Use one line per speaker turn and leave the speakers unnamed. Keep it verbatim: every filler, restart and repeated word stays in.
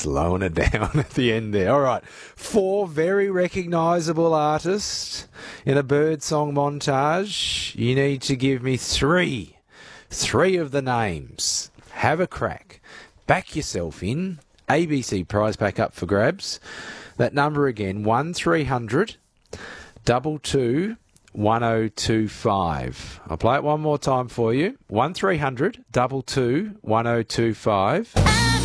slowing it down at the end there. All right. Four very recognisable artists in a birdsong montage. You need to give me three. Three of the names. Have a crack. Back yourself in. A B C prize pack up for grabs. That number again, one three hundred two two one oh two five. I'll play it one more time for you. one three hundred two two one oh two five.